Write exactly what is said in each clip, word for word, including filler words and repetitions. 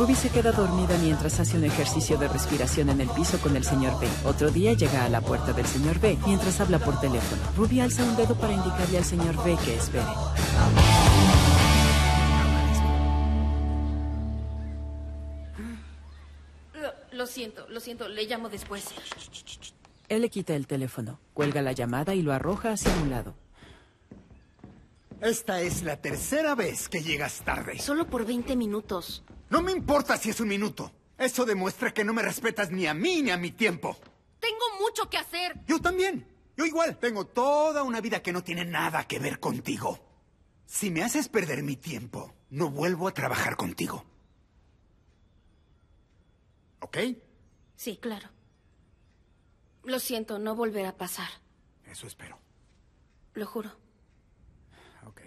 Ruby se queda dormida mientras hace un ejercicio de respiración en el piso con el señor B. Otro día llega a la puerta del señor B mientras habla por teléfono. Ruby alza un dedo para indicarle al señor B que espere. Lo, lo siento, lo siento, le llamo después. Él le quita el teléfono, cuelga la llamada y lo arroja hacia un lado. Esta es la tercera vez que llegas tarde. Solo por veinte minutos. No me importa si es un minuto. Eso demuestra que no me respetas ni a mí ni a mi tiempo. Tengo mucho que hacer. Yo también. Yo igual. Tengo toda una vida que no tiene nada que ver contigo. Si me haces perder mi tiempo, no vuelvo a trabajar contigo. ¿Ok? Sí, claro. Lo siento, no volverá a pasar. Eso espero. Lo juro. Ok.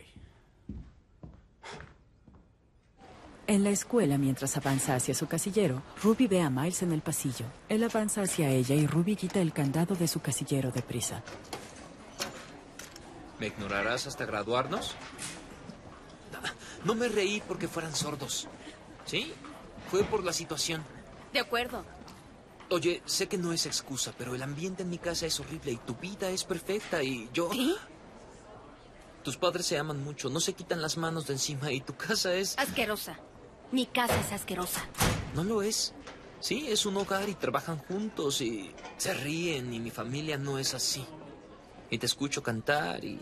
En la escuela, mientras avanza hacia su casillero, Ruby ve a Miles en el pasillo. Él avanza hacia ella y Ruby quita el candado de su casillero deprisa. ¿Me ignorarás hasta graduarnos? No me reí porque fueran sordos. ¿Sí? Fue por la situación. De acuerdo. Oye, sé que no es excusa, pero el ambiente en mi casa es horrible y tu vida es perfecta y yo... ¿Qué? Tus padres se aman mucho, no se quitan las manos de encima y tu casa es... Asquerosa. Mi casa es asquerosa. No lo es. Sí, es un hogar y trabajan juntos y se ríen y mi familia no es así. Y te escucho cantar y...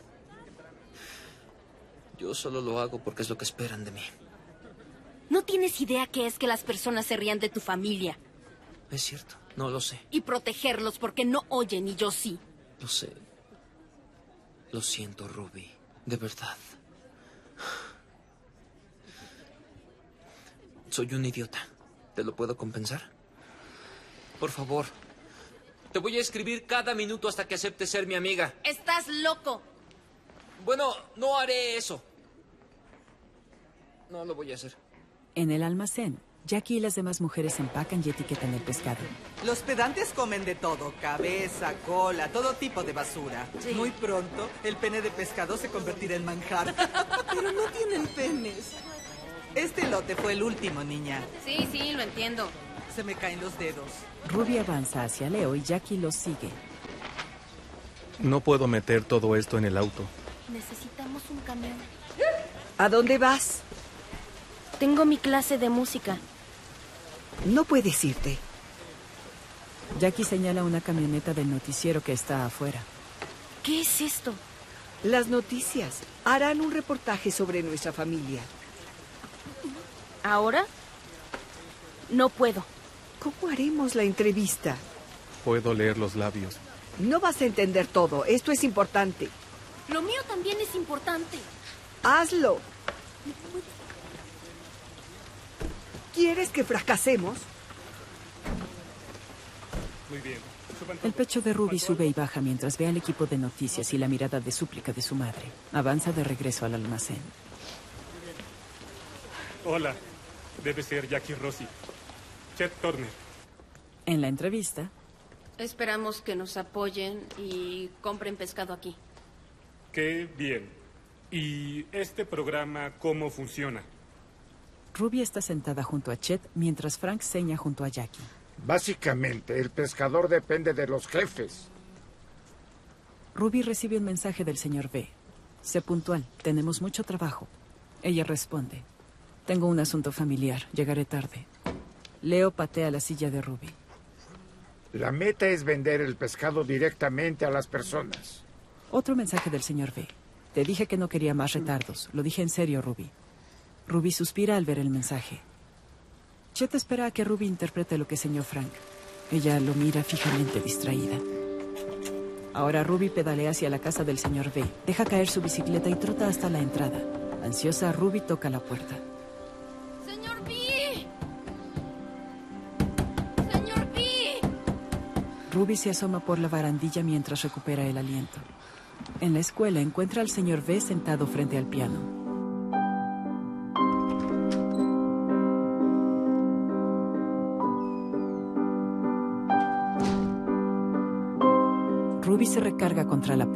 Yo solo lo hago porque es lo que esperan de mí. No tienes idea qué es que las personas se rían de tu familia. Es cierto, no lo sé. Y protegerlos porque no oyen y yo sí. Lo sé. Lo siento, Ruby. De verdad. Soy un idiota. ¿Te lo puedo compensar? Por favor. Te voy a escribir cada minuto hasta que aceptes ser mi amiga. Estás loco. Bueno, no haré eso. No lo voy a hacer. En el almacén, Jackie y las demás mujeres empacan y etiquetan el pescado. Los pedantes comen de todo, cabeza, cola, todo tipo de basura. Sí. Muy pronto, el pene de pescado se convertirá en manjar. Pero no tienen penes. Este lote fue el último, niña. Sí, sí, lo entiendo. Se me caen los dedos. Ruby avanza hacia Leo y Jackie los sigue. No puedo meter todo esto en el auto. Necesitamos un camión. ¿A dónde vas? Tengo mi clase de música. No puedes irte. Jackie señala una camioneta del noticiero que está afuera. ¿Qué es esto? Las noticias harán un reportaje sobre nuestra familia. ¿Ahora? No puedo. ¿Cómo haremos la entrevista? Puedo leer los labios. No vas a entender todo. Esto es importante. Lo mío también es importante. Hazlo. ¿Quieres que fracasemos? Muy bien. El pecho de Ruby sube y baja mientras ve al equipo de noticias y la mirada de súplica de su madre. Avanza de regreso al almacén. Hola, debe ser Jackie Rossi. Chet Turner. En la entrevista, Esperamos que nos apoyen y compren pescado aquí. Qué bien. ¿Y este programa cómo funciona? Ruby está sentada junto a Chet mientras Frank seña junto a Jackie. Básicamente, el pescador depende de los jefes. Ruby recibe un mensaje del señor B. Sé puntual, tenemos mucho trabajo. Ella responde. Tengo un asunto familiar, llegaré tarde. Leo patea la silla de Ruby. La meta es vender el pescado directamente a las personas. Otro mensaje del señor B. Te dije que no quería más retardos. Lo dije en serio, Ruby. Ruby suspira al ver el mensaje. Chet espera a que Ruby interprete lo que enseñó Frank. Ella lo mira fijamente, distraída. Ahora Ruby pedalea hacia la casa del señor B. Deja caer su bicicleta y trota hasta la entrada. Ansiosa, Ruby toca la puerta. ¡Señor B! ¡Señor B! Ruby se asoma por la barandilla mientras recupera el aliento. En la escuela encuentra al señor B sentado frente al piano. Ruby se recarga contra la puerta.